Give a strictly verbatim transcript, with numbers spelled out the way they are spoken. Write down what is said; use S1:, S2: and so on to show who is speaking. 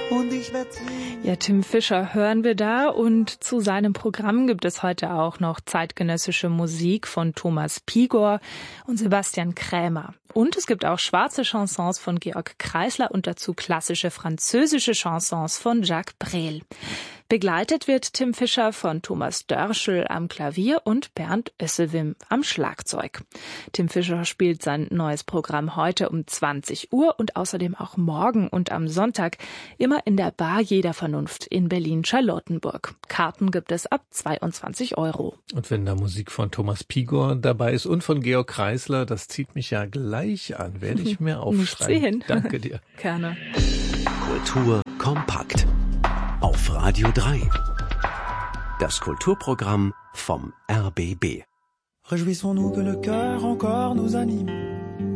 S1: und ich werd singen.
S2: Ja, Tim Fischer hören wir da und zu seinem Programm gibt es heute auch noch zeitgenössische Musik von Thomas Pigor und Sebastian Krämer. Und es gibt auch schwarze Chansons von Georg Kreisler und dazu klassische französische Chansons von Jacques Brel. Begleitet wird Tim Fischer von Thomas Dörschel am Klavier und Bernd Össewim am Schlagzeug. Tim Fischer spielt sein neues Programm heute um zwanzig Uhr und außerdem auch morgen und am Sonntag immer in der Bar Jeder Vernunft in Berlin-Charlottenburg. Karten gibt es ab zweiundzwanzig Euro.
S3: Und wenn da Musik von Thomas Pigor dabei ist und von Georg Kreisler, das zieht mich ja gleich an. Werde ich mir aufschreiben. Danke dir.
S2: Gerne.
S4: Kultur kompakt. Auf Radio drei. Das Kulturprogramm vom R B B.
S1: Réjouissons-nous que le cœur encore nous anime.